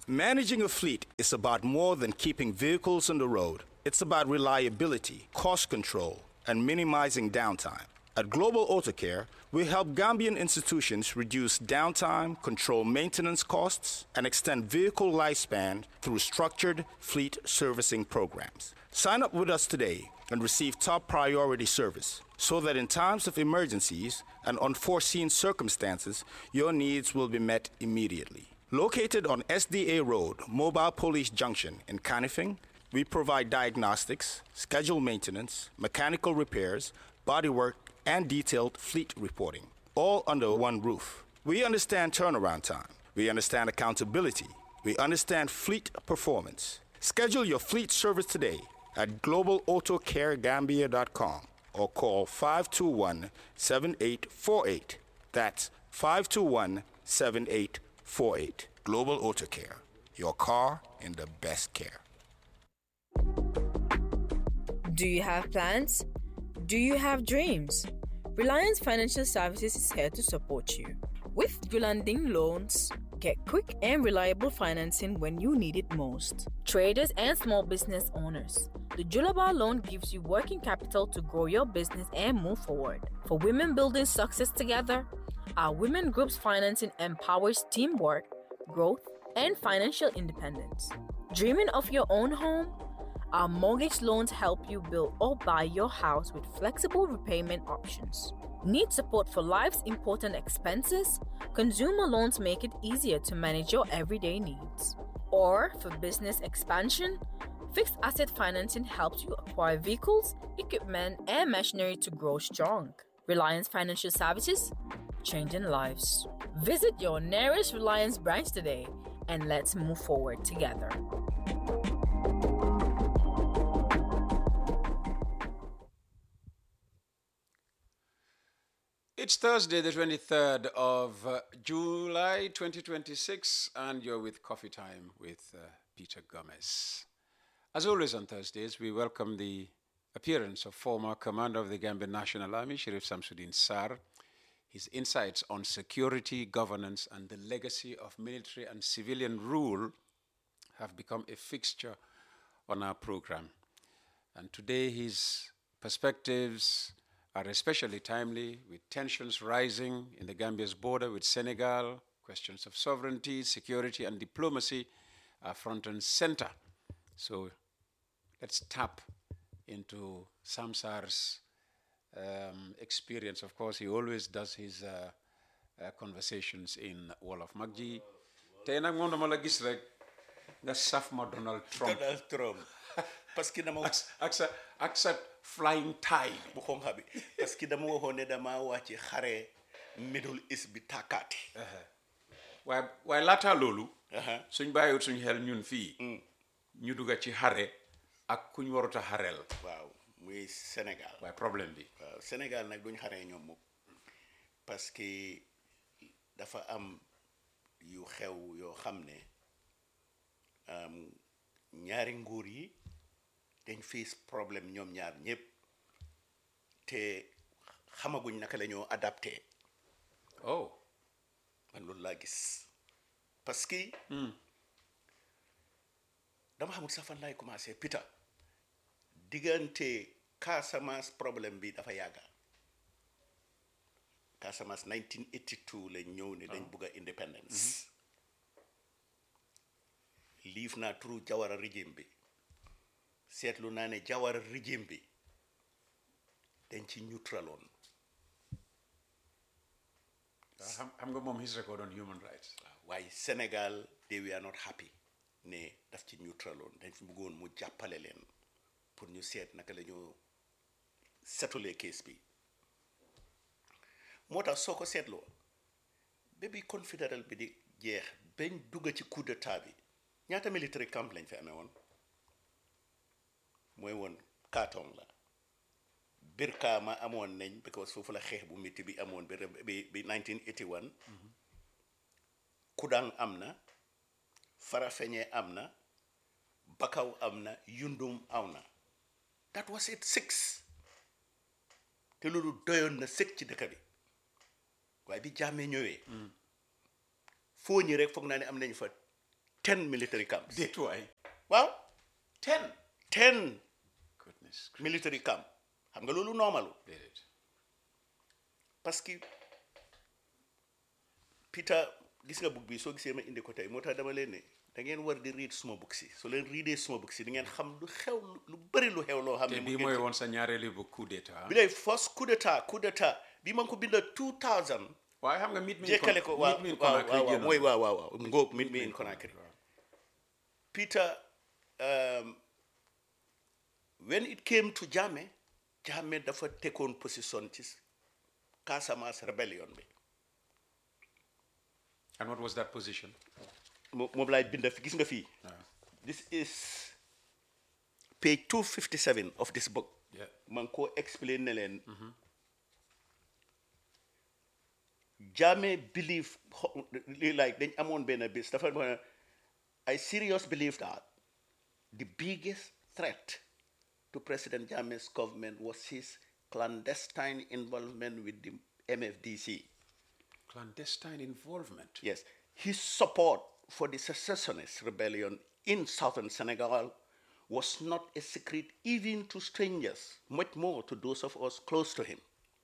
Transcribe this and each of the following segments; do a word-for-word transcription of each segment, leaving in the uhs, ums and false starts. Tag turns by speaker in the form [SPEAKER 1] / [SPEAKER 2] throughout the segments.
[SPEAKER 1] Managing a fleet is about more than keeping vehicles on the road. It's about reliability, cost control, and minimizing downtime. At Global Auto Care, we help Gambian institutions reduce downtime, control maintenance costs, and extend vehicle lifespan through structured fleet servicing programs. Sign up with us today and receive top priority service so that in times of emergencies and unforeseen circumstances, your needs will be met immediately. Located on S D A Road, Mobile Police Junction in Canifing, we provide diagnostics, scheduled maintenance, mechanical repairs, bodywork, and detailed fleet reporting, all under one roof. We understand turnaround time. We understand accountability. We understand fleet performance. Schedule your fleet service today at global auto care gambia dot com or call five two one, seven eight four eight. That's five two one, seven eight four eight. Global Auto Care, your car in the best care.
[SPEAKER 2] Do you have plans? Do you have dreams? Reliance Financial Services is here to support you. With Gulanding Loans, get quick and reliable financing when you need it most. Traders and small business owners, the Julaba loan gives you working capital to grow your business and move forward. For women building success together, our women groups financing empowers teamwork, growth, and financial independence. Dreaming of your own home? Our mortgage loans help you build or buy your house with flexible repayment options. Need support for life's important expenses? Consumer loans make it easier to manage your everyday needs. Or for business expansion? Fixed asset financing helps you acquire vehicles, equipment, and machinery to grow strong. Reliance Financial Services, changing lives. Visit your nearest Reliance branch today and let's move forward together.
[SPEAKER 3] It's Thursday, the twenty-third of uh, July, twenty twenty-six, and you're with Coffee Time with uh, Peter Gomez. As always on Thursdays, we welcome the appearance of former Commander of the Gambian National Army, Sheriff Samsudeen Sarr. His insights on security, governance, and the legacy of military and civilian rule have become a fixture on our program. And today, his perspectives are especially timely, with tensions rising in the Gambia's border with Senegal. Questions of sovereignty, security, and diplomacy are front and center. So let's tap into Sam Sarr's um, experience. Of course, he always does his uh, uh, conversations in Wolof. Magji, tey nag moom dama la gis rek nga saf ma Donald Trump.
[SPEAKER 1] Donald Trump. Parce que dama
[SPEAKER 3] ak sa ak sa flying tie
[SPEAKER 1] bu xonxa bi parce que dama waxoon ne dama wàcc xare Middle East bi tàkkaati.
[SPEAKER 3] waaye waaye laataa loolu. suñ bàyyiwut suñ xel ñun fii. ñu dugga ci xare ak kuñ warut a xareel.
[SPEAKER 1] waaw muy Sénégal.
[SPEAKER 3] waaye problème bi.
[SPEAKER 1] waaw Sénégal nag duñ xaree ñoom moom parce que dafa am yu xew yoo xam ne ñaari nguur yi dañ face problème ñoom ñaar ñëpp te xamaguñ naka la ñoo adapté.
[SPEAKER 3] oh
[SPEAKER 1] man loolu laa gis parce que dama xamul sax fan laay commencé Peter diggante Casamance problème bi dafa yàgga Casamance nineteen eighty-two lañ ñëw ne dañ bugg a independence. liif naa turu Jawara régime bi seetlu naa ne Jawara régime bi dañ ci neutraloon.
[SPEAKER 3] xam nga moom his record on human rights.
[SPEAKER 1] waaye Sénégal they were not happy ne daf ci neutraloon dañ fi bëggoon mu jàppale leen pour ñu seet naka la ñu setulee case bi moo tax soo ko seetloo ba bi confédéral bi di jeex bañ dugg ci coup d'état bi ñaata military camp lañ fi amee woon mooy woon Katong la Birkama amoon nañ because foofu la xeex bu métti bi amoon bi bi bi nineteen eighty-one. Kudang am na Farafenni am na Bakaw am na Yundum am na that was it six te loolu doyoon na sëkk ci dëkk bi waaye bi jàmmee ñëwee foo ñi rek foog naa ne am nañ fa
[SPEAKER 4] ten military camps.
[SPEAKER 3] Did why?
[SPEAKER 4] Well,
[SPEAKER 3] Ten.
[SPEAKER 4] ten
[SPEAKER 3] Goodness.
[SPEAKER 4] military camp. Xam nga loolu normal.
[SPEAKER 3] Did it?
[SPEAKER 4] Parce que Peter gis nga book bi soo gisee ma indi ko tey moo tax dama leen ne da ngeen war di read suma book si soo leen readee suma book si di ngeen xam lu xew lu bëri lu xew loo xam ne.
[SPEAKER 3] te bii mooy woon sa ñaareelu bu coup d'état.
[SPEAKER 4] bi lay first coup d'état coup d'état bi ma ko binda two thousand.
[SPEAKER 3] waaye xam nga mit mi
[SPEAKER 4] jekkale ko waaw waaw waaw mooy waaw waaw waaw ngóob mit mi in Conakry. Peter um, when it came to Jammeh Jammeh dafa tekoon position ci Casamance rebellion bi.
[SPEAKER 3] And what was that position?
[SPEAKER 4] moom laay bind fi gis nga fii. This is page two fifty-seven of this book.
[SPEAKER 3] Yeah.
[SPEAKER 4] man koo explain ne leen. Jammeh believe like dañ amoon benn bés dafa I seriously believe that the biggest threat to President Jammeh's government was his clandestine involvement with the M F D C.
[SPEAKER 3] Clandestine involvement?
[SPEAKER 4] Yes. His support for the secessionist rebellion in southern Senegal was not a secret even to strangers, much more to those of us close to him.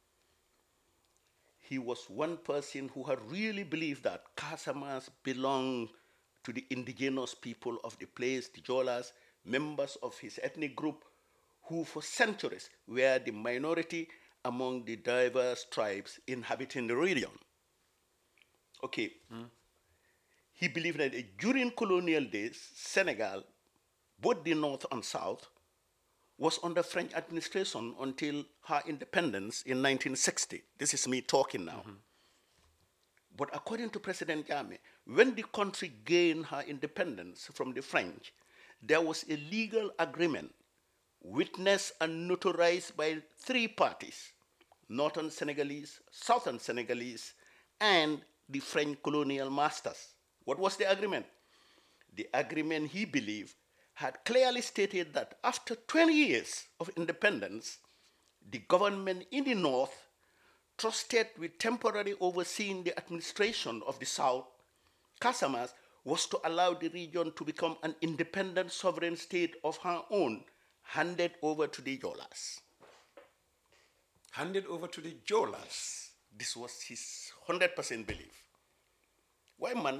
[SPEAKER 4] He was one person who had really believed that Casamance belonged to the indigenous people of the place, the Jolas, members of his ethnic group, who for centuries were the minority among the diverse tribes inhabiting the region. Okay. Mm. He believed that during colonial days, Senegal, both the north and south, was under French administration until her independence in nineteen sixty. This is me talking now. Mm-hmm. But according to President Jammeh, when the country gained her independence from the French, there was a legal agreement witnessed and notarized by three parties, Northern Senegalese, Southern Senegalese, and the French colonial masters. What was the agreement? The agreement, he believed, had clearly stated that after twenty years of independence, the government in the north, trusted with temporarily overseeing the administration of the south, Casamance, was to allow the region to become an independent sovereign state of her own, handed over to the Jolas.
[SPEAKER 3] Handed over to the Jolas?
[SPEAKER 4] This was his one hundred percent belief. Why, man?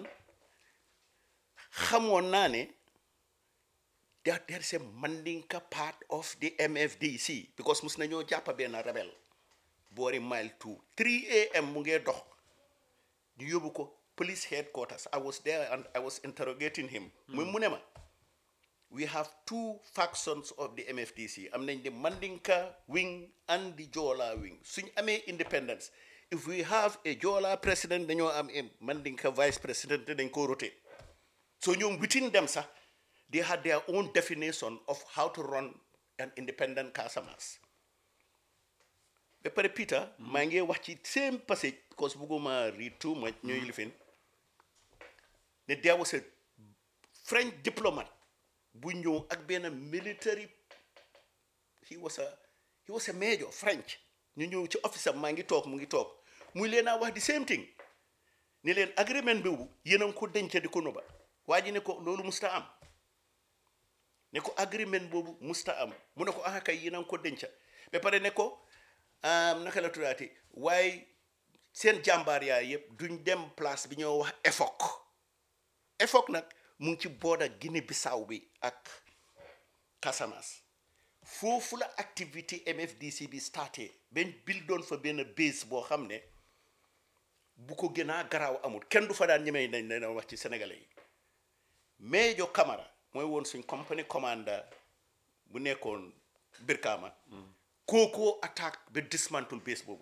[SPEAKER 4] Xamoon naa ne there is a Mandinka part of the M F D C because mus nañoo jàpp benn rebel boori mile two three a m mu ngee dox ñu yóbbu ko police headquarters. I was there and I was interrogating him. muy mu ne ma we have two factions of the M F D C am nañ the Mandinka wing and the Jola wing. Suñ amee independence, if we have a Jola president dañoo am a Mandinka vice president dañ ko rotate. So ñoom within them sax they had their own definition of how to run an independent Casamance. Ba pare Peter maa ngi wax ci same passage because bugguma read too much ñooy lifin ne there was a French diplomat bu ñëw ak benn military he was a he was a major French ñu ñëw ci office am maa ngi toog mu ngi toog muy leen a wax the same thing ne leen agreement boobu yéen a ngi ko denc di ko noba waa ji ne ko loolu musta am ne ko agreement boobu musta am mu ne ko ah kay yéen a ngi ko denca ba pare ne ko naka la tuddaati waaye seen jàmbaar yaa yëpp duñ dem place bi ñoo wax E F O C E F O C nag mu ngi ci booda Guinée Bissau bi ak Casamance foofu la activité M F D C bi starté benn bil doon fa benn base boo xam ne bu ko gën a garaaw amul kenn du fa daan ñemee nañ leen wax ci sénégalais yi Major Camara mooy woon suñ company commander bu nekkoon Brikama kookoo attaque ba dismantle base boobu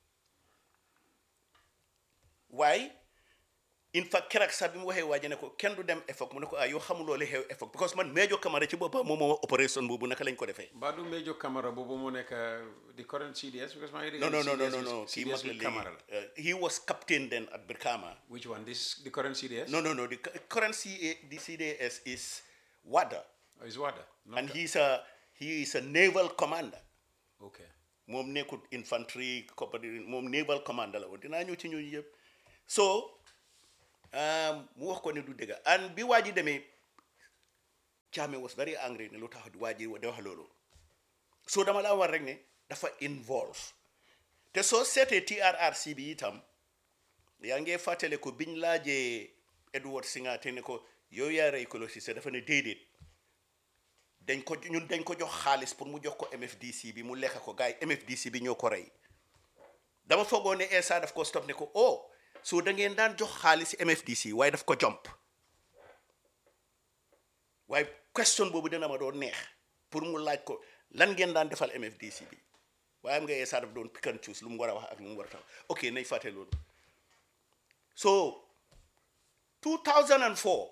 [SPEAKER 4] waaye in fact keroog sax bi mu waxee waa ji ne ko kenn du dem E F O C mu ne ko ah yow xamuloo li xew E F O C because man Major Camara ci boppam moom moo wax opération boobu naka lañ ko defee.
[SPEAKER 3] Mbaa du Major Camara boobu mu nekk the current C D S because maa ngi
[SPEAKER 4] no no no no no no kii mag la léegi he was captain then at Brikama.
[SPEAKER 3] Which one? This the current C D S?
[SPEAKER 4] No no no the current C D S is Wada.
[SPEAKER 3] Oh, is Wada.
[SPEAKER 4] And he's a he is a naval commander.
[SPEAKER 3] Okay.
[SPEAKER 4] moom nekkul infantry company moom naval commander la woon dinaa ñëw ci ñooñu yëpp so mu wax ko ko ne du dëgg and bi waa ji demee Jammeh was very angry ne lu tax waa ji de wax loolu so dama laa war rek ne dafa involve te soo seetee T R R C bi itam yaa ngi fàttale ko biñ laajee Edward Singate ne ko yow yaa rey Kolo Ceesay dafa ne déedéet dañ ko ñun dañ ko jox xaalis pour mu jox ko M F D C bi mu lekk ko gars yi M F D C bi ñoo ko rey dama foogoon ne Essa daf ko stop ne ko oh so da ngeen daan jox xaalis M F D C waaye daf ko jomp waaye question boobu dina ma doon neex pour mu laaj ko lan ngeen daan defal M F D C bi waaye am nga Essa daf doon pick and choose lu mu war a wax ak lu mu war a tax ok nañ fàtte loolu so two thousand four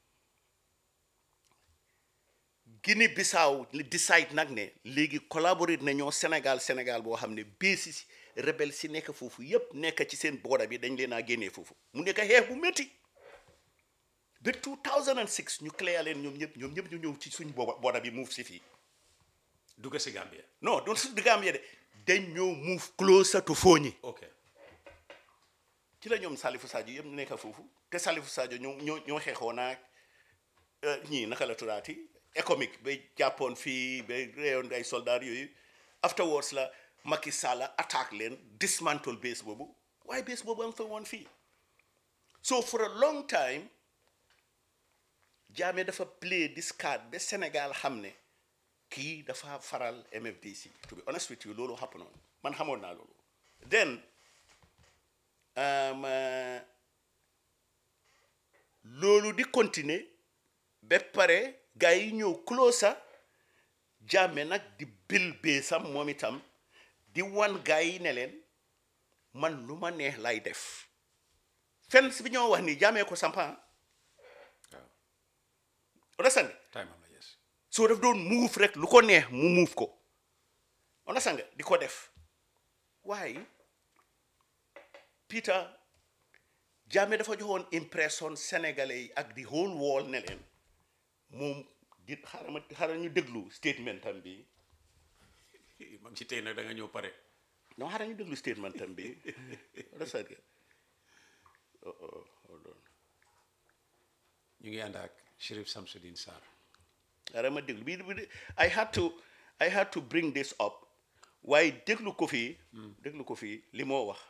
[SPEAKER 4] Guinea Bissau li decide nag ne léegi collaborate nañoo Sénégal Sénégal boo xam ne basis rebelle si nekk foofu yépp nekk ci seen border bi dañ leen a génnee foofu mu nekk xeex bu métti ba two thousand six ñu clear leen ñoom ñëpp ñoom ñëpp ñu ñëw ci suñ border bi move si fii
[SPEAKER 3] dugg si Gambia
[SPEAKER 4] non doon si Gambia de dañ ñëw move closer to Foni
[SPEAKER 3] ok
[SPEAKER 4] ci la ñoom Salifou Sadio yëpp nekk foofu te Salifou Sadio ñoo ñoo ñoo xeexoo naag ñii naka la turaati économique ba jàppoon fii ba réewoon ay soldats yooyu afterwards la Macky Sall attaque leen dismantle base boobu waaye base boobu am fa woon fii so for a long time Jammeh dafa play this card ba Sénégal xam ne kii dafa faral M F D C to be honest with you loolu happen on man xamoon naa loolu then um, uh, loolu di continuer ba pare gars yi ñëw closer Jammeh nag di bil beesam moom itam di wan gars yi ne leen man lu ma neex lay def fence bi ñoo wax ni Jammeh ko sampan
[SPEAKER 3] waaw
[SPEAKER 4] understand
[SPEAKER 3] time am la yes
[SPEAKER 4] soo def doon move rek lu ko neex mu move ko understand nga di ko def waaye Peter Jammeh dafa joxoon impression sénégalais yi ak the whole world ne leen moom di xaaral ma xaaral ñu déglu statement tam bi
[SPEAKER 3] man ci tey nag da nga ñëw pare
[SPEAKER 4] non xaaral ñu déglu statement tam bi understand nga oh oh hold on
[SPEAKER 3] ñu ngi ànd ak Sheriff Samsudeen Sarr
[SPEAKER 4] xaaral ma déglu bi bi I had to I had to bring this up waaye déglu ko fii déglu ko fii li moo wax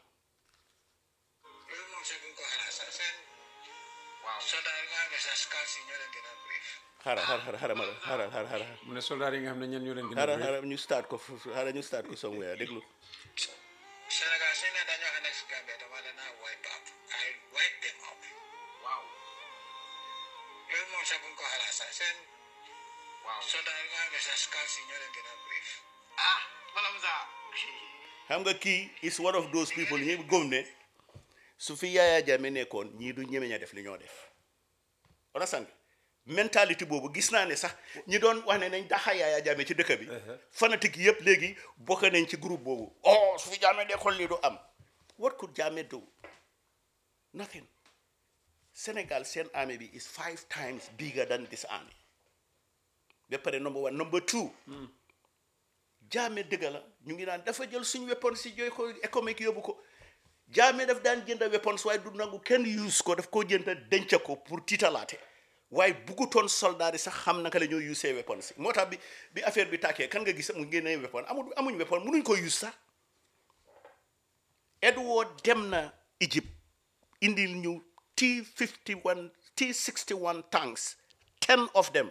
[SPEAKER 4] xaaral xaaral xaaral ma xaaral xaaral xaaral
[SPEAKER 3] mu ne soldat yi nga xam ne ñen ñoo leen gën a
[SPEAKER 4] xaaral xaaral ñu start ko xaaral ñu start ko somewhere déglu
[SPEAKER 5] Sénégal seen ne dañoo xam ne si Gambie dama leen a wipe out I wipe them out waaw loolu moom sax bu ñu ko xalaat sax seen waaw soldat yi nga xam ne sax scouts yi ñoo leen gën a brief ah maanaam sax
[SPEAKER 4] xam nga kii is one of those people ñi gëm ne su fi Yaya Jammeh nekkoon ñii du ñemeñ a def li ñoo def ona sang mentalité boobu gis naa ne sax ñi doon wax ne nañ daxa Yaya Jammeh ci dëkk bi fanatique yëpp léegi bokk nañ ci groupe boobu oh su fi Jammeh nekkoon lii du am what could Jammeh do nothing Sénégal seen army bi is five times bigger than this army ba pare number one number two Jammeh dëgg la ñu ngi naan dafa jël suñu weapons si jooy ko économique yóbbu ko Jammeh daf daan jënda weapons waaye du nangu kenn use ko daf koo jënda denc ko pour tiitalaate waaye buggutoon soldat yi sax xam naka la ñoo use weapons moo tax bi bi affaire bi tàkkee kan nga gis mu génnee weapon amul amuñ weapon mënuñ ko use sax Edward dem na Egypte indil ñu T fifty-one T sixty-one tanks ten of them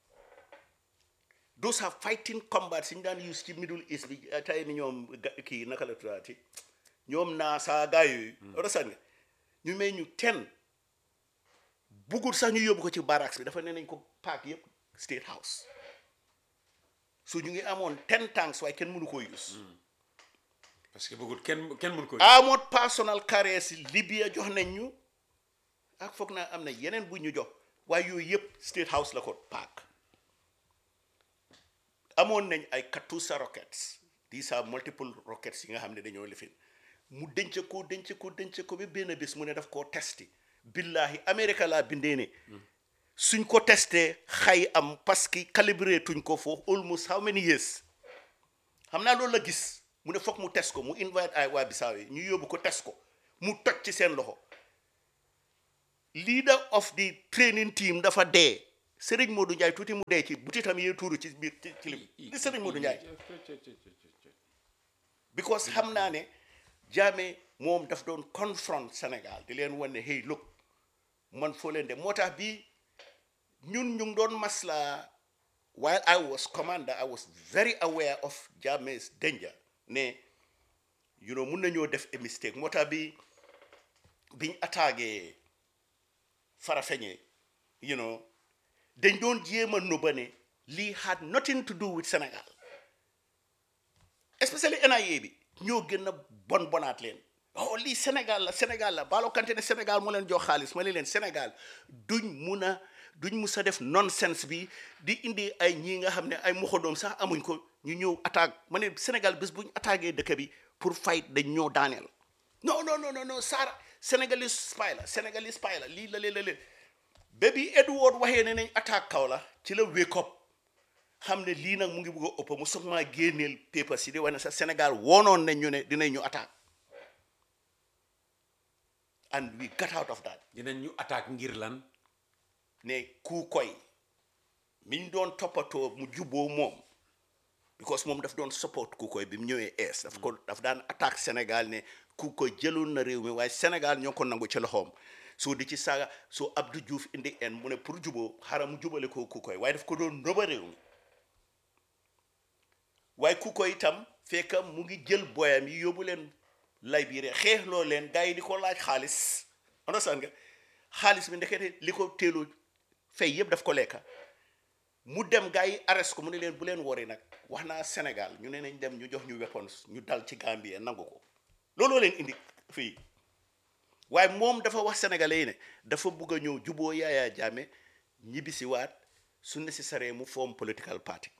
[SPEAKER 4] those are fighting combats yi ñu daan use ci Middle East bi tey ni ñoom kii naka la tuddaati ñoom naa saa gaa yooyu rasan nga ñu may ñu ten bugul sax ñu yóbbu ko ci barracks bi dafa ne nañ ko paak yëpp State House so ñu ngi amoon ten tanks waaye kenn mënu koo use
[SPEAKER 3] parce que bëggul kenn kenn mënu ko
[SPEAKER 4] amoon personal carriers Libya jox nañ ñu ak foog naa am na yeneen bu ñu jox waaye yooyu yëpp State House la ko paak amoon nañ ay Katyusha rockets these are multiple rockets yi nga xam ne dañoo lifin mu denc ko denc ko denc ko ba benn bés mu ne daf koo testi billahi Amérique laa bindee ne suñ ko testé xay am parce que calibré tuñ ko for almost how many years xam naa loolu la gis mu ne foog mu test ko mu invite ay waa Bissau yi ñu yóbbu ko test ko mu toj ci seen loxo leader of the training team dafa dee Serigne Modou Ndiaye tuuti mu dee ci butitam yee tuuru ci biir ci ci lim di Serigne Modou Ndiaye because xam naa ne Jammeh moom daf doon confront Sénégal di leen wan ne hey look man foo leen de moo tax bi ñun ñu ngi doon masla while I was commander I was very aware of Jammeh's danger ne you know mun nañoo def a mistake moo tax bi biñ attaqué Farafenni you know dañ doon jéem a nëbba ne lii had nothing to do with Sénégal especially N I A bi ñoo gën a bon bonaat leen oh lii Sénégal la Sénégal la Ballo Kanté ne Sénégal moo leen jox xaalis ma ne leen Sénégal duñ mun a duñ mus a def nonsense bi di indi ay ñii nga xam ne ay moxodoom sax amuñ ko ñu ñëw attaque ma ne Sénégal bés buñ attaqué dëkk bi pour fight dañ ñoo daaneel non non non non non Sara Sénégalais spy la Sénégalais spy la lii la lee la lee ba bi Edward waxee ne nañ attaque kaw la ci la wake up xam ne lii nag mu ngi bëgg a ëpp mu soog maa génneel paper si di wane sax Sénégal woonoon nañ ñu ne dinañ ñu attaque and we got out of that.
[SPEAKER 3] dinañ ñu attaque ngir lan.
[SPEAKER 4] ne ku koy miñ doon toppatoo mu jubboo moom because moom daf doon support ku koy bi mu ñëwee es daf ko daf daan attaque Sénégal ne ku koy jëloon na réew mi waaye Sénégal ñoo ko nangu ci loxoom soo di ci saaga soo Abdou Diouf indi en mu ne pour juboo xaaral mu jubale ko ku koy waaye daf ko doon nëba réew mi waaye ku koy itam fekk mu ngi jël boyam yi yóbbu leen Liberia xeexloo leen gars yi di ko laaj xaalis understand nga xaalis bi ndekete li ko teeloo fay yëpp daf ko lekka mu dem gars yi arrest ko mu ne leen bu leen wori nag wax naa Sénégal ñu ne nañ dem ñu jox ñu weapons ñu dal ci Gambie nangu ko looloo leen indi fii waaye moom dafa wax sénégalais yi ne dafa bugg a ñëw juboo Yaya Jammeh ñibbisi waat su nécessaire mu form political party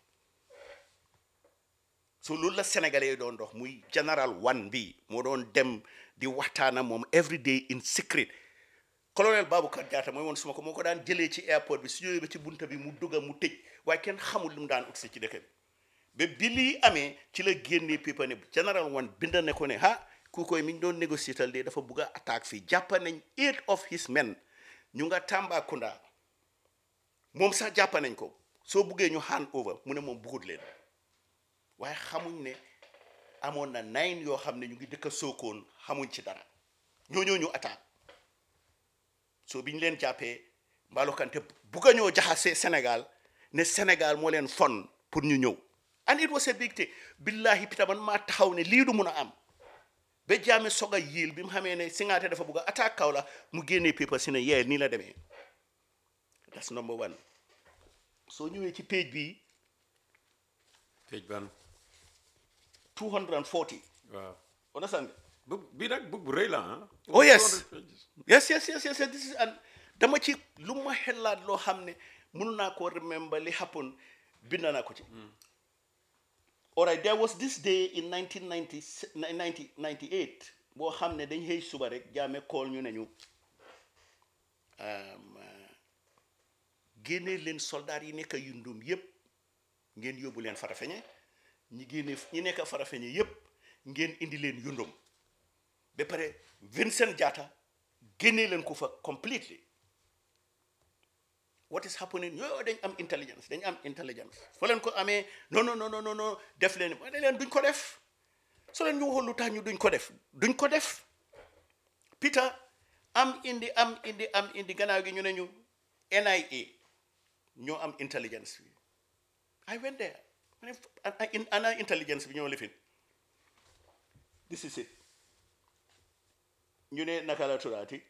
[SPEAKER 4] so loolu la sénégalais yi doon dox muy général one bi moo doon dem di waxtaana moom every day in secret colonel Baboucarr Jatta mooy woon suma ko moo ko daan jëlee ci airport bi su ñëwee ba ci bunta bi mu dugga mu tëj waaye kenn xamul lu mu daan utsi ci dëkk bi ba bi lii amee ci la génnee paper ne général one bind ne ko ne ha ku koy mi ñu doon négocier tal de dafa bugg a attaque fii jàppa nañ eight of his men ñu nga Tambacounda moom sax jàppa nañ ko soo buggee ñu hand over mu ne moom bugut leen waaye xamuñ ne amoon na nine yoo xam ne ñu ngi dëkk Sokone xamuñ ci dara ñooñoo ñu attaque soo bi ñu leen jàppee Ballo Kanté bugg a ñoo jaxase Sénégal ne Sénégal moo leen fon pour ñu ñëw and it was a big thing billahi pita man maa taxaw ne lii du mun a am ba Jammeh soog a yiil bi mu xamee ne Singaate dafa bugg a attaque kaw la mu génnee paper si ne yee nii la demee that's number one soo ñëwee ci page bii
[SPEAKER 3] page ban
[SPEAKER 4] two hundred forty
[SPEAKER 3] waaw
[SPEAKER 4] understand nga
[SPEAKER 3] book bii nag book bu rëy la ah
[SPEAKER 4] oh yes yes yes yes yes this is an dama ci lu ma xelaat loo xam ne mënu naa ko remember li happen bind naa ko ci all right there was this day in nineteen ninety-eight boo xam ne dañ xëy suba rek Jammeh call ñu ne ñu génne leen soldat yi nekk Yundum yépp ngeen yóbbu leen Farafenni ñi génne ñi nekk Farafenni yépp ngeen indi leen Yundum ba pare Vincent Jatta génne leen ko fa completely what is happening yo dañ am intelligence dañ am intelligence foo leen ko amee non non non non non def leen ma ne leen duñ ko def soo leen ñu waxoon lu tax ñu duñ ko def duñ ko def Peter am indi am indi am indi gannaaw gi ñu ne ñu N I A ñoo am intelligence bi I went there ana intelligence bi ñoo lifin this is it ñu ne naka la turaati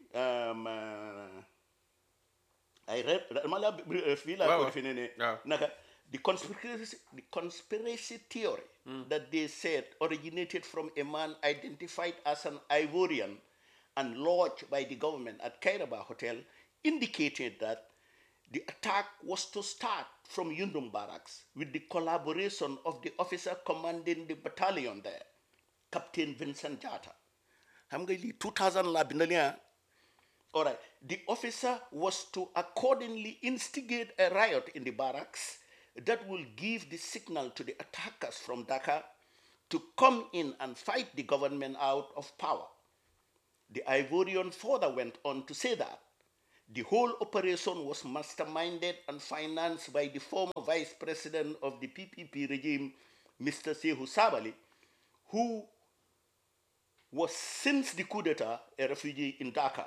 [SPEAKER 4] I read mala fii laa ko defee ne naka the conspiracy the conspiracy theory mm. that they said originated from a man identified as an Ivorian and lodged by the government at Kairaba Hotel indicated that the attack was to start from Yundum Barracks with the collaboration of the officer commanding the battalion there, Captain Vincent Jatta. Xam nga lii two thousand la bind lia. All right. The officer was to accordingly instigate a riot in the barracks that will give the signal to the attackers from Dhaka to come in and fight the government out of power. The Ivorian further went on to say that The whole operation was masterminded and financed by the former vice president of the P P P regime, Mister Sehu Sabali, who was since the coup d'etat a refugee in Dhaka.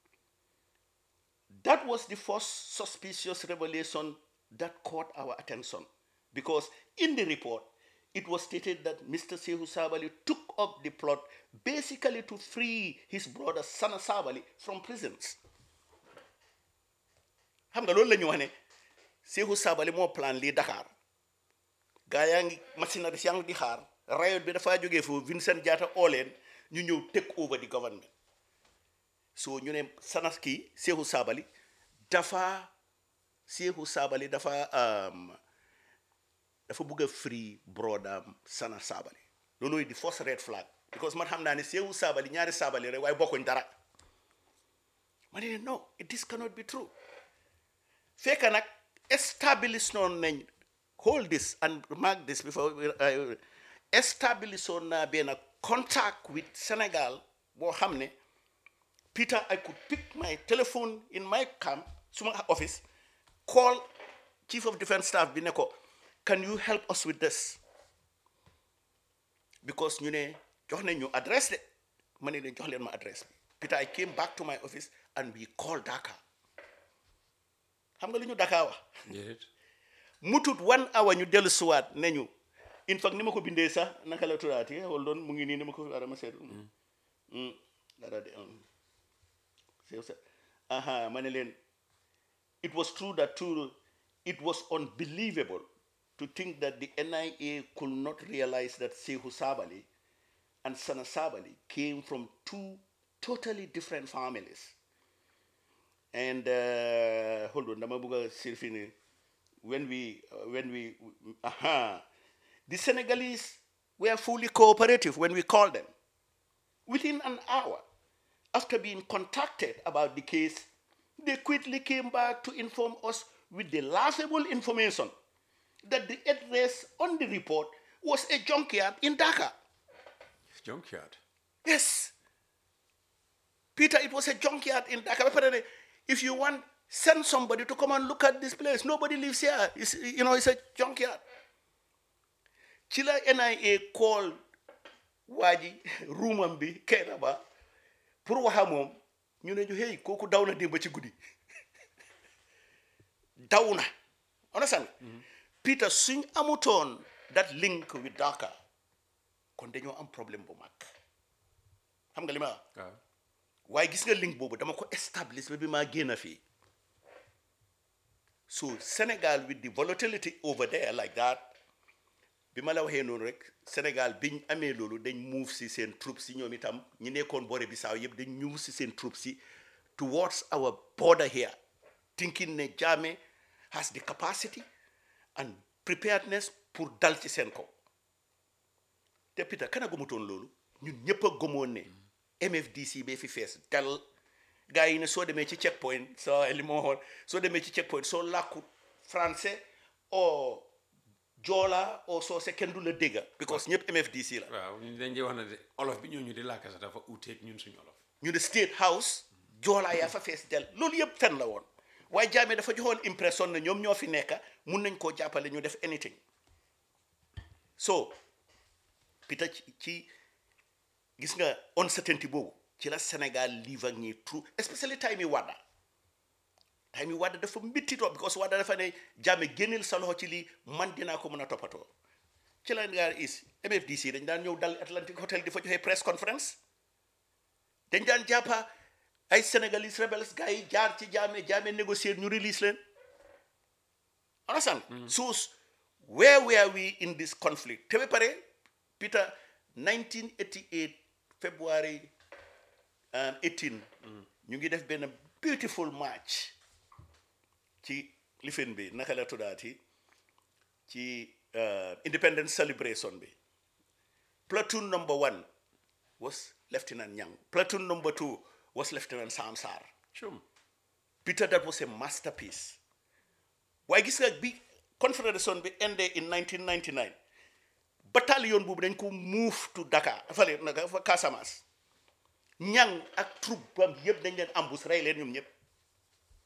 [SPEAKER 4] That was the first suspicious revelation that caught our attention, because in the report, it was stated that Mister Sehu Sabali took up the plot basically to free his brother Sana Sabali from prisons. Xam nga loolu la ñu wax ne Sehu Sabali moo plan lii Dakar gaa yaa ngi machinerie yaa ngi di xaar riot bi dafa jógee foofu Vincent Diatta oo leen ñu ñëw take over the government. So ñu ne Sana kii Sehu Sabali dafa Sehu Sabali dafa um, dafa bëgg a free brother Sana Sabali. Loolu di first red flag, because man xam naa ne Sehu Sabali ñaari Sabali rek waaye bokkuñ dara. Ma ne no, this cannot be true. Fekk nag establish noon nañ, hold this and mark this before I establish on na benn contact with Senegal boo xam ne Peter, I could pick my telephone in my camp, suma office, call Chief of Defense Staff bi ne ko, can you help us with this? Because ñu ne jox nañ ñu address de, ma ne leen jox leen ma address bi. Peter, I came back to my office and we called Dhaka. Xam nga lu ñu Dhaka wax? Mutut one hour ñu dellu suwaat ne ñu, in fact ni ma ko bindee sax naka la turaati, hold on mu ngi nii ni ma ko ara ma seet. Mm. Dara de um. Aha, ma ne leen, it was true that too, it was unbelievable to think that the N I A could not realize that Sehu Sabali and Sana Sabali came from two totally different families. And uh, hold on, dama bëgg a sirfini. When we, uh, when we, aha, the Senegalese were fully cooperative when we called them. Within an hour, after being contacted about the case, they quickly came back to inform us with the laughable information that the address on the report was a junkyard in Dhaka.
[SPEAKER 3] Junkyard?
[SPEAKER 4] Yes. Peter, it was a junkyard in Dhaka. If you want, send somebody to come and look at this place. Nobody lives here. It's, you know, it's a junkyard. Chila N I A called Waji, Rumambi, Kenaba, pour wax moom ñu ne ñu hey kooku daw na démb ci guddi daw na understand Peter suñ amutoon that link with Dhaka kon dañoo am problème bu mag xam nga li ma wax waaye gis nga link boobu dama ko establish ba bi maa génn fii. So Senegal with the volatility over there like that, bi ma la waxee noonu rek Sénégal biñ amee loolu dañ move si seen troops si ñoom itam ñi nekkoon boore Bissau yëpp dañ move si seen troops si towards our border here, thinking ne Jammeh has the capacity and preparedness pour dal ci seen kaw. Te Peter kana gëmutoon loolu ñun ñëpp a gëmoon ne M F D C bee fi fees dal gars yi ne soo demee ci checkpoint soo li ma waxoon soo demee ci checkpoint soo làkku français o Joola o soose kenn du la dégg because ñëpp M F D C la.
[SPEAKER 3] waaw dañ di wax ne olof bi ñoo ñu di làkk sax dafa uuteeg ñun suñu olof.
[SPEAKER 4] ñu ne State House Joola yaa fa fees del loolu yëpp fen la woon waaye Jammeh dafa joxoon impression ne ñoom ñoo fi nekk mun nañ koo jàppale ñu def anything. So Peter ci gis nga uncertainty boobu ci la Sénégal live ak ñi true especially time yi Wade time yi Wade dafa mbittitoo because Wade dafa ne Jammeh génneel sa loxo ci lii man dinaa ko mën a toppatoo ci la nga is M F D C dañ daan ñëw dal Atlantic Hotel di fa joxe press conference dañ daan jàppa ay Senegalese rebels gars yi jaar ci Jammeh Jammeh négocier ñu release leen understand. So where were we in this conflict te ba pare Peter nineteen eighty-eight February um, eighteen ñu ngi def benn beautiful march ci lifin bi naka la tuddaati ci uh, independence celebration bi. Platoon number one was Lieutenant Nyang. Platoon number two was Lieutenant Sam Sarr.
[SPEAKER 3] Sure.
[SPEAKER 4] Peter, that was a masterpiece. Waaye gis nga bi confederation bi ended in nineteen ninety-nine battalion boobu dañ ko move to Dakar fale naka fa Casamance. Nyang ak troupe bam yëpp dañ leen ambush rey leen ñoom ñëpp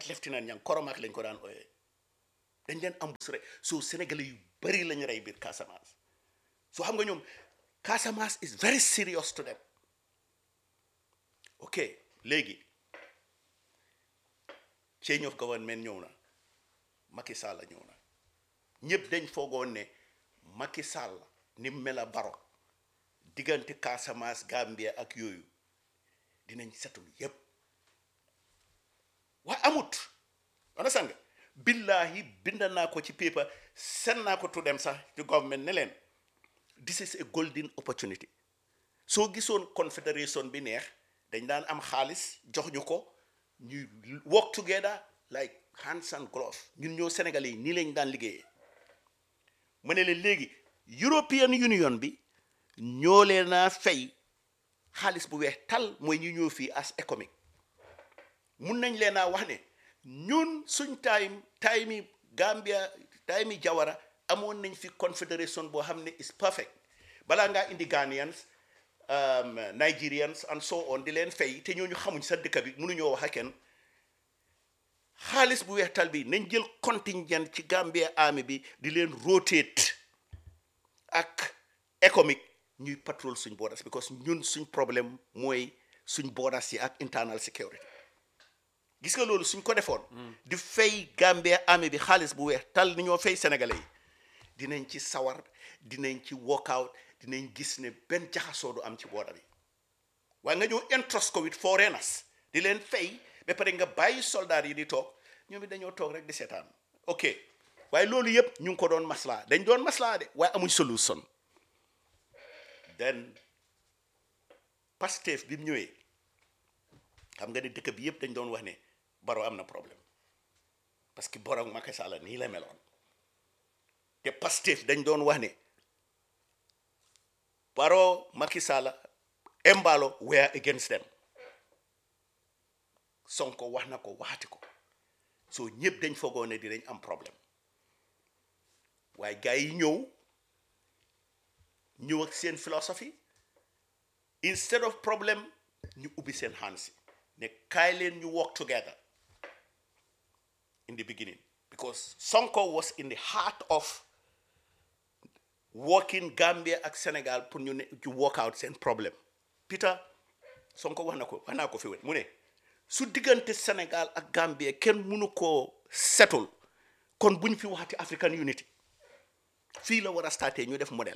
[SPEAKER 4] That lieutenant ñang koromak lañ ko daan ooyee dañ leen embus rek so sénégalais yu bari lañ rey biir Casamance so xam nga ñoom Casamance is very serious to them ok léegi change of government ñëw na Macky Sall la ñëw na ñëpp dañ foogoon ne Macky Sall ni mel a Barrow diggante Casamance Gambia ak yooyu dinañ setul yépp waaye amut understand nga billahi bind naa ko ci paper send naa ko to them sax ci government ne leen this is a golden opportunity soo gisoon confederation bi neex dañ daan am xaalis jox ñu ko ñuy work together like hands and gloves ñun ñoo Sénégalais yi nii lañ daan liggéeyee mu ne leen léegi European Union bi ñoo leen a fay xaalis bu weex tal mooy ñu ñëw fii as économique mun nañ leen a wax ne ñun suñ time time yi Gambia time yi Jawara amoon nañ fi confederation boo xam ne is perfect balaa ngaa indi Ghanaians um, Nigerians and so on di leen fay te ñooñu xamuñ sa dëkk bi mënuñoo wax ak kenn xaalis bu weextal bi nañ jël contingent ci Gambia army bi di leen rotate ak économique ñuy patrol suñ borders because ñun suñ problème mooy suñ borders yi ak internal security gis nga loolu suñ ko defoon di fay Gambia army bi xaalis bu weex tal ni ñoo fay sénégalais yi dinañ ci sawar dinañ ci workout dinañ gis ne benn jaxasoo du am ci border bi waaye nga ñëw entrust ko with foreigners di leen fay ba pare nga bàyyi soldat yi di toog ñoom it dañoo toog rek di seetaan ok waaye loolu yëpp ñu ngi ko doon maslaa dañ doon maslaa de waaye amuñ solution then Pastef bi mu ñëwee xam nga ne dëkk bi yëpp dañ doon wax ne Barrow am na problème parce que Barrow Macky Sall nii la meloon te Pastef dañ doon wax ne Barrow Macky Sall Embalo were against them Sonko wax na ko waxati ko so ñëpp dañ foogoo ne dinañ am problème waaye gars yi ñëw ñëw ak seen philosophie instead of problem ñu ubbi seen hands ne kaay leen ñu work together in the beginning because Sonko was in the heart of working Gambia ak Sénégal pour ñu ne to work out seen problème Peter Sonko wax na ko wax naa ko fi wet mu ne su diggante Sénégal ak Gambia kenn mënu koo settle kon buñ fi waxati African Unity fii la war a starté ñu def modèle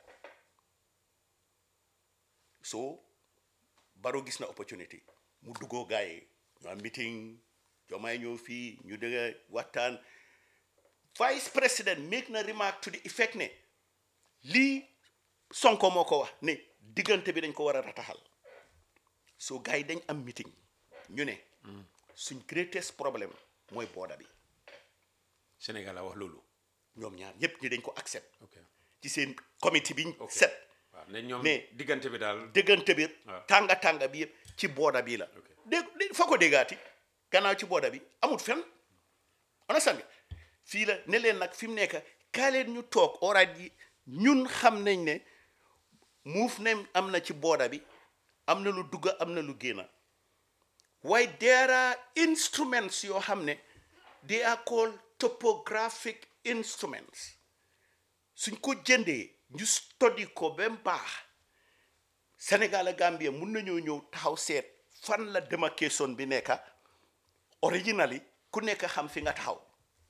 [SPEAKER 4] so Barrow gis na opportunity mu duggoo gars yi ñu am meeting Diomaye ñëw fii ñu dëgg waxtaan vice président make na remark to the effect ne lii Sonko moo ko wax ne diggante bi dañ ko war a rataxal so gars yi dañ am meeting ñu ne suñ greatest problème mooy border bi
[SPEAKER 3] Sénégal la wax loolu
[SPEAKER 4] ñoom ñaar ñëpp ñi dañ ko accept
[SPEAKER 3] ok
[SPEAKER 4] ci seen comité biñ set
[SPEAKER 3] waaw ne ñoom
[SPEAKER 4] mais
[SPEAKER 3] diggante bi daal
[SPEAKER 4] diggante bi
[SPEAKER 3] waaw.
[SPEAKER 4] tànga tànga bi yëpp ci border bi la dégg fa ko déggaati gannaaw ci border bi amul fenn ana sang fii la ne leen nag fi mu nekk kaa leen ñu toog oraat yi ñun xam nañ ne muuf ne am na ci border bi am na lu dugga am na lu génna waaye there are instruments yoo xam ne they are called topographic instruments suñ ko jëndee ñu study ko ba mu baax Sénégal ak Gambia mun nañoo ñëw taxaw seet fan la demarcation bi nekka originally ku nekk xam fi nga taxaw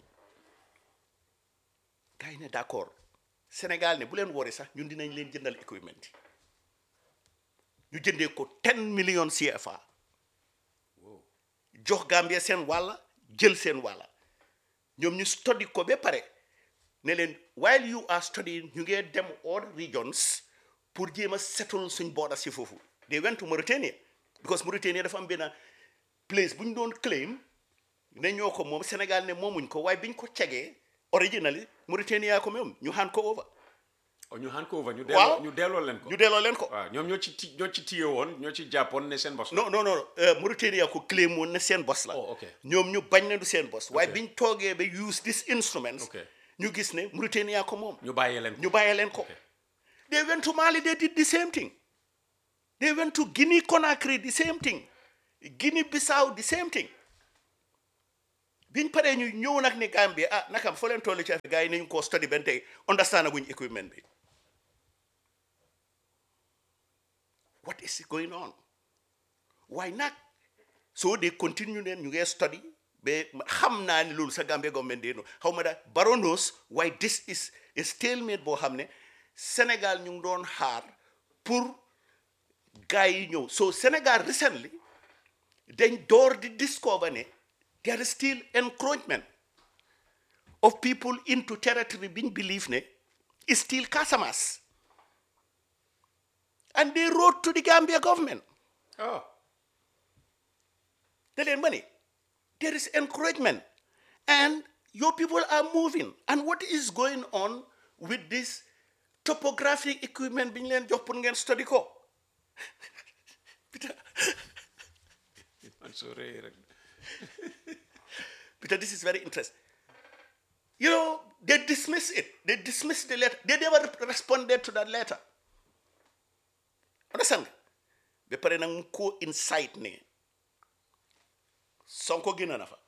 [SPEAKER 4] gars yi ne d'accord Sénégal ne bu leen wooree sax ñun dinañ leen jëndal equipment ñu jëndee ko ten millions C F A jox Gambia seen wàlla jël seen wàlla ñoom ñu study ko ba pare ne leen while you are studying ñu ngee dem all regions pour jéem a settle suñ border si foofu they went to Mauritania because Mauritania dafa am benn place bu ñu doon claim ne ñoo ko moom Sénégal ne moomuñ ko waaye biñ ko cegee originally Mauritania ko moom ñu hand ko over
[SPEAKER 3] oh ñu hand ko over ñu
[SPEAKER 4] waaw
[SPEAKER 3] delloo ñu delloo leen ko
[SPEAKER 4] ñu delloo leen ko
[SPEAKER 3] waaw ñoom ñoo ci ti ñoo ci téye woon ñoo ci jàppoon ne seen bos la
[SPEAKER 4] non non non euh, Mauritania ko claim woon ne seen bos la
[SPEAKER 3] oh ok
[SPEAKER 4] ñoom ñu bañ ne du seen bos waaye
[SPEAKER 3] Ok.
[SPEAKER 4] biñ toogee ba use this instruments
[SPEAKER 3] ok
[SPEAKER 4] ñu gis ne Mauritania ko moom
[SPEAKER 3] ñu bàyyee leen ko
[SPEAKER 4] ñu bàyyee leen ko
[SPEAKER 3] Ok.
[SPEAKER 4] they went to Mali they did the same thing they went to Guinea Conakry the same thing Guinea Bissau the same thing biñ paree ñu ñëw nag ni Gambia ah nakam foo leen toll ci affaire gars yi nañu ko study ben tey understand guñ equipment bi what is going on why not so they continue neen ñu ngi study ba xam naa ni loolu sa Gambia government de no xaw ma daal Barrow knows why this is a stalemate boo xam ne Sénégal ñu ngi doon xaar pour gars yi ñëw so Sénégal recently dañ door di discover ne there is still encroachment of people into territory being believed ne is still Casamance. And they wrote to the Gambia government.
[SPEAKER 3] Oh.
[SPEAKER 4] They lend money. There is encouragement. And your people are moving. And what is going on with this topographic equipment being lent job put study ko? Peter.
[SPEAKER 3] I'm sorry.
[SPEAKER 4] Peter, this is very interesting. You know, they dismiss it. They dismiss the letter. They never responded to that letter. Understand? Be pare nang ko insight ne. Sonko gina nafa.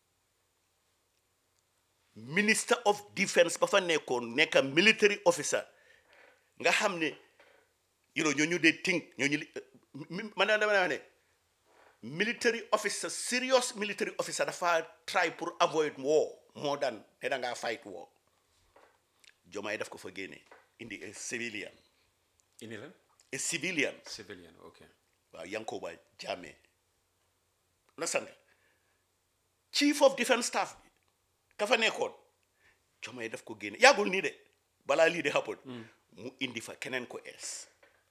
[SPEAKER 4] Minister of Defense ba fa nekkoon nekk military officer nga xam ne you know ñooñu they think ñooñu man dama ne military officer serious military officer dafa try pour avoid war more than ne da nga fight war. Jomaay daf ko fa génne indi a civilian.
[SPEAKER 3] Indi lan?
[SPEAKER 4] A civilian.
[SPEAKER 3] Civilian, okay.
[SPEAKER 4] Waaw Yankoba Jammeh. Understand? Chief of Defense Staff ka fa nekkoon Jomaay daf ko génne yàggul nii de balaa lii de happen mu indi fa keneen ko ees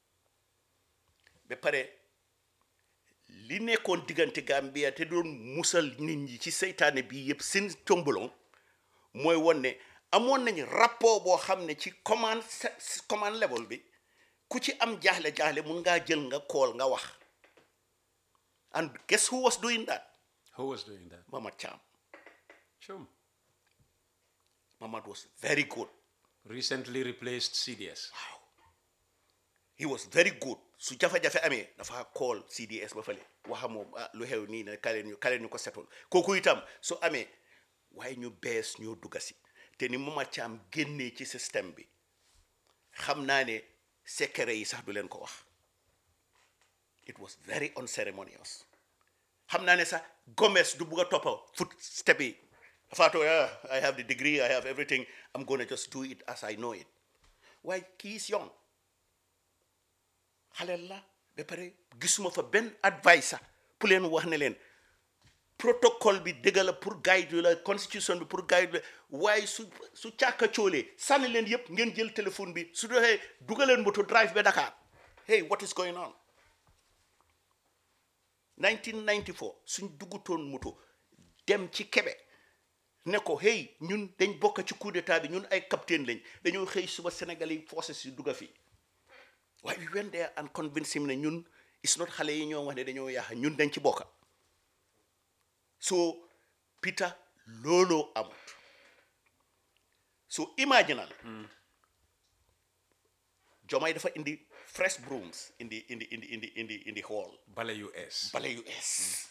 [SPEAKER 4] ba pare li nekkoon diggante Gambia te doon musal nit ñi ci seytaane bi yëpp seen tombolong mooy woon ne amoon nañu rapport boo xam ne ci command command level bi ku ci am jaaxle jaaxle mun ngaa jël nga call nga wax and guess who was doing that?
[SPEAKER 3] Who was doing that?
[SPEAKER 4] Mamad Cham.
[SPEAKER 3] Sure.
[SPEAKER 4] Mamad was very good.
[SPEAKER 3] Recently replaced C D S.
[SPEAKER 4] Wow. He was very good. Su jafe-jafe amee dafa call C D S ba fale waxa moom ah lu xew nii ne kale ñu kale ñu ko setol kooku itam su amee waaye ñu bees ñoo dugga si te ni Mamad Cham génnee ci système bi xam naa ne secret yi sax du leen ko wax. It was very unceremonious. xam naa ne sax Gomez du bugg a toppa footstep yi dafa to yeah, I have the degree, I have everything, I'm going to just do it as I know it. Why kii is young. xale la ba pare gisuma fa benn advice pour leen wax ne leen protocole bi dëgg la pour guide la constitution bi pour guide la waaye su su càkka coolee sànni leen yëpp ngeen jël téléphone bi su doxee dugaleen moto drive ba Dakar. Hey, what is going on? nineteen ninety-four suñ dugutoon moto dem ci Kebe ne ko hey ñun dañ bokk ci coup d'état bi ñun ay capitaine lañ dañoo xëy suba Sénégalais forces yi dugga fi waaye we went there and convince him ne ñun it's not xale yi ñoo wax ne dañoo yaaxa ñun dañ ci bokka so Peter looloo amut so imaginal Jomaay dafa indi fresh brooms in the in the in the in the in the in the hall.
[SPEAKER 3] Bale U S.
[SPEAKER 4] Bale U S.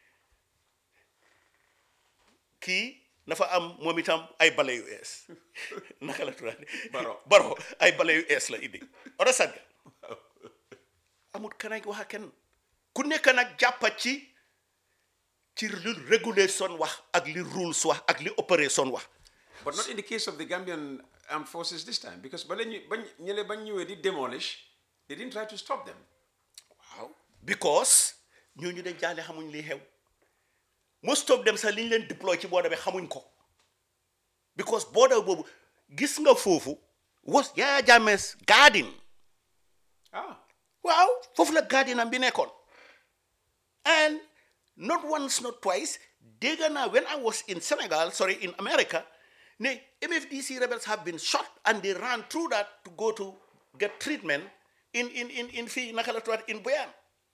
[SPEAKER 4] Kii nafa am moom itam ay bale U S. Naka la tuddee.
[SPEAKER 3] Baro
[SPEAKER 4] Baro ay bale U S la indi. Ora sànq. Amut kan ak wax ak kenn. Ku nekk nag jàppa ci ci li régulation wax ak li rules wax ak li opération wax.
[SPEAKER 3] But not in the case of the Gambian armed forces this time, because when you did demolish, they didn't try to stop them.
[SPEAKER 4] Wow. Because ñooñu dañ jaale xamuñ li xew. Most of them sax liñ leen deploy ci border bi xamuñ ko. Because border boobu gis nga foofu was Yaya Jammeh's garden.
[SPEAKER 3] Ah.
[SPEAKER 4] Waaw foofu la garden am bi nekkoon. And not once, not twice, dégg naa when I was in Senegal, sorry, in America, ne M F D C rebels have been shot and they ran through that to go to get treatment in in in in fii naka la tuwaat in Boyane.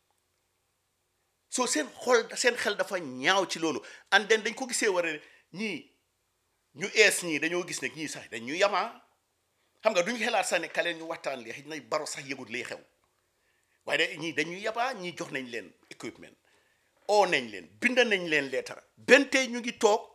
[SPEAKER 4] So seen xol seen xel dafa ñaaw ci loolu and then dañ ko gisee war a ñii ñu ees ñii dañoo gis ne ñii sax dañ ñu yamaa xam nga duñu xelaat sax ne kaleen ñu waxtaan li xëy na Baro sax yëgut liy xew waaye de ñii dañu yabaa ñii jox nañ leen equipment oo nañ leen bind nañ leen leetara benn tey ñu ngi toog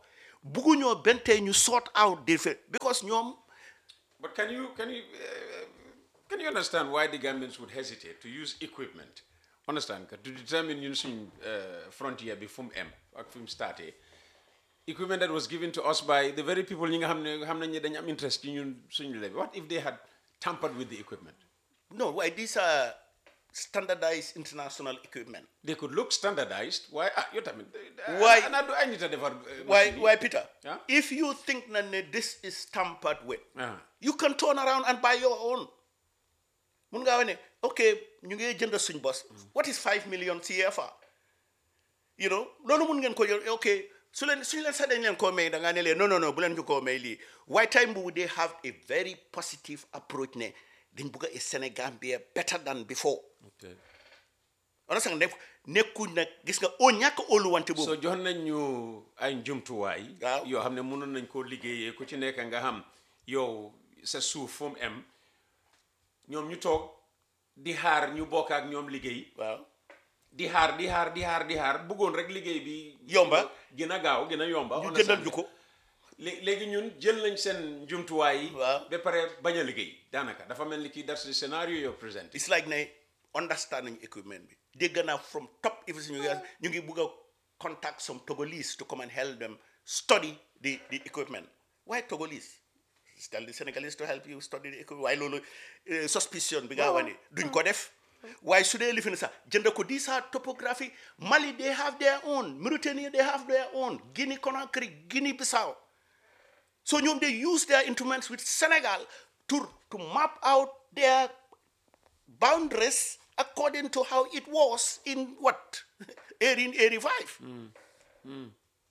[SPEAKER 4] bugguñoo benn tey ñu sort out different because ñoom.
[SPEAKER 3] But can you can you uh, can you understand why the Gambians would hesitate to use equipment? Understand to determine using uh, frontier bi fu mu em ak fu mu starté equipment that was given to us by the very people ñi nga xam ne xam nañ ne dañu am interest ci ñun suñu levy. What if they had tampered with the equipment?
[SPEAKER 4] No, why these are standardized international equipment.
[SPEAKER 3] They could look standardized. Why? Ah, you tell me.
[SPEAKER 4] Why?
[SPEAKER 3] I need to defer.
[SPEAKER 4] Why? Why, Peter?
[SPEAKER 3] Yeah?
[SPEAKER 4] If you think that this is tampered with,
[SPEAKER 3] Uh-huh.
[SPEAKER 4] you can turn around and buy your own. Mun nga wax ne, okay, ñu ngi jënd suñ bos. What is five million C F A? You know, loolu mun ngeen ko yor, okay. So leen suñ leen sax dañ leen koo may da nga ne leen no no no bu leen ñu koo may lii. Why time bu they have a very positive approach ne dañ bëgg a Senegambia better than before.
[SPEAKER 3] Okay.
[SPEAKER 4] Understand ne nekkuñ nag gis nga oo ñàkk óolu wante boobu.
[SPEAKER 3] So jox nañ ñu ay njumtuwaay.
[SPEAKER 4] Waaw.
[SPEAKER 3] Yoo xam ne mënoon nañ koo liggéeyee ku ci nekk nga xam yow sa suuf fu mu em ñoom ñu toog di xaar ñu bokk ak ñoom liggéey.
[SPEAKER 4] Waaw.
[SPEAKER 3] di xaar di xaar di xaar di xaar bëggoon rek liggéey bi.
[SPEAKER 4] Yomba.
[SPEAKER 3] gën a gaaw gën a yomba.
[SPEAKER 4] ñu jëndal ñu ko.
[SPEAKER 3] lé léegi ñun jël nañ seen njumtuwaay yi.
[SPEAKER 4] Waaw.
[SPEAKER 3] ba pare bañ a liggéey daanaka dafa mel ni kii that's the scenario you're presenting.
[SPEAKER 4] It's like ne understanding equipment bi. Dégg naa from top if ñu ngi ñu ngi bëgg a contact some Togolese to come and help them study the the equipment. Why Togolese? Tell the Senegalese to help you study the equipment. Why loolu suspicion bi nga wax ni duñ ko def. Why should they live in sa jënd ko these are topography. Mali they have their own. Mauritania they have their own. Guinea Conakry, Guinea Bissau. So ñoom they use their instruments with Senegal to to map out their boundaries according to how it was in what eighteen eighty-five. Mm. Mm.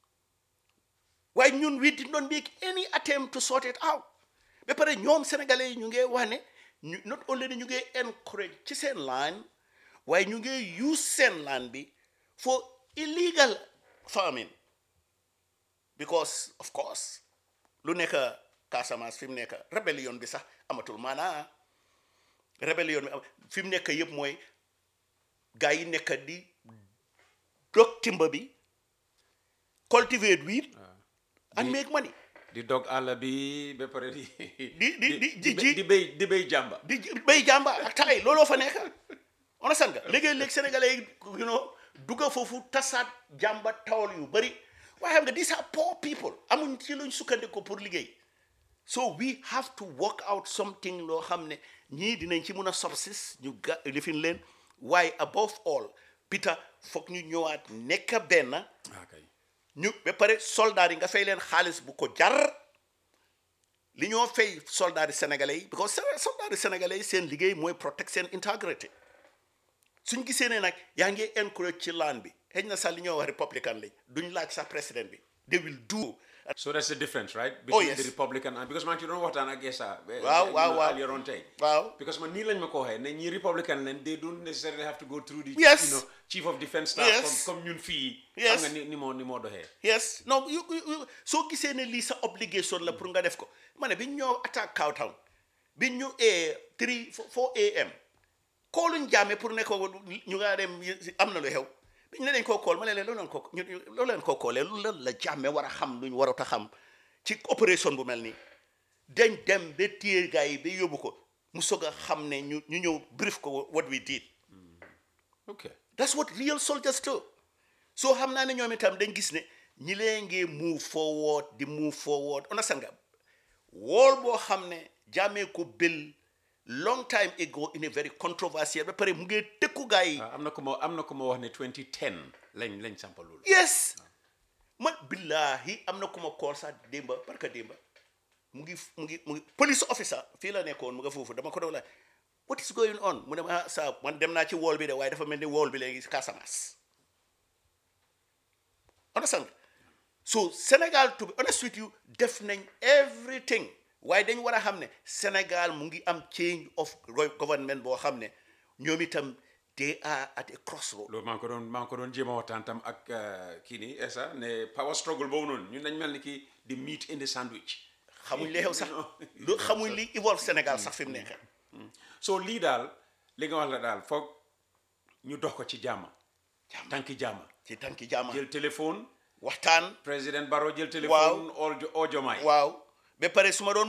[SPEAKER 4] Why ñun we did not make any attempt to sort it out. Ba pare ñoom Sénégalais yi ñu ngi wax ne not only ñu ngi encourage ci seen land waaye ñu ngi use seen land bi for illegal farming because of course lu nekk Casamance fi mu nekk rébellion bi sax amatul maanaa rébellion bi fi mu nekk yëpp mooy gaa yi nekk di dog timba bi cultivate wheat and make money.
[SPEAKER 3] di dog àll bi ba pare di.
[SPEAKER 4] di di di di
[SPEAKER 3] di di béy di béy jàmba.
[SPEAKER 4] di béy jàmba ak tay looloo fa nekk understand nga léegi-léegi sénégalais yi you know dugga foofu tasaat jàmba tawal yu bëri waaye xam nga these are poor people amuñ ci luñ sukkandiku pour liggéey so we have to work out something loo xam ne ñii dinañ ci mun a subsist ñu ga lifin leen waaye above all Peter foog ñu ñëwaat nekk benn ñu ba pare soldat yi nga fay leen xaalis bu ko jar li ñoo fay soldat yi sénégalais yi because soldat yi sénégalais yi seen liggéey mooy protect seen integrity suñ gisee ne nag yaa ngi encourage ci laan bi xëy na sax li ñoo wax républicain lañ duñ laaj sax président bi they will do.
[SPEAKER 3] So that's the difference, right?
[SPEAKER 4] Oh,
[SPEAKER 3] Between
[SPEAKER 4] yes.
[SPEAKER 3] the Republican and because man, you don't want to guess that.
[SPEAKER 4] Wow, wow, wow.
[SPEAKER 3] Earlier on, take.
[SPEAKER 4] Wow.
[SPEAKER 3] Because man, Neil and McCoy, and the Republican, and they don't necessarily have to go through the
[SPEAKER 4] Yes.
[SPEAKER 3] you know, chief of defense staff
[SPEAKER 4] Yes.
[SPEAKER 3] from commune fee.
[SPEAKER 4] Yes.
[SPEAKER 3] Am nga ni ni mo ni mo doxee.
[SPEAKER 4] Yes no you, you, you, soo gisee ne lii sa obligation la pour nga def ko ma ne bi ñu ñëw attaque Cowtown bi ñu ee three four a m kooluñ jaame pour ne ko ñu nga dem am na lu xew bi ñu ne dañ koo kool ma ne leen loolu leen ko loolu leen koo koolee lu lan la jaame war a xam luñ warut a xam ci opération bu mel nii dañ dem ba téye gars yi ba yóbbu ko mu soog a xam ne ñu ñu ñëw brief ko what we did.
[SPEAKER 3] Okay.
[SPEAKER 4] That's what real soldiers do. So xam naa ne ñoom itam dañ gis ne ñi leen ngi move forward di move forward understand nga wool boo xam ne jaamee ko bil long time ago in a very controversial ba pare mu ngi tëkku gars yi.
[SPEAKER 3] am na ko ma am na ko ma wax ne twenty ten lañ lañ sampa loolu.
[SPEAKER 4] Yes man billahi am na ku ma kool sax démba barka démba mu ngi mu ngi mu ngi police officer fii la nekkoon mu nga foofu dama ko doon la what is going on mu ne ma sa man dem naa ci wool bi de waaye dafa mel ni wool bi léegi Casamance. Understand? So Senegal, to be honest with you, def nañ everything waaye dañ war a xam ne Senegal mu ngi am change of government boo xam ne ñoom itam they are at a crossroad.
[SPEAKER 3] loolu maa ngi ko doon maa ngi ko doon jéem a waxtaan tam ak kii nii esa ne power struggle boobu noonu ñun dañ mel ni kii the meat in the sandwich.
[SPEAKER 4] xamuñ li xew sax lu xamuñ li evolve Sénégal sax fi mu nekk.
[SPEAKER 3] so lii daal li nga wax la daal foog ñu dox ko ci jàmm. tànki jàmm.
[SPEAKER 4] ci tànki jàmm.
[SPEAKER 3] jël téléphone
[SPEAKER 4] waxtaan
[SPEAKER 3] président Barrow jël téléphone oo Diomaye
[SPEAKER 4] waaw ba pare su ma doon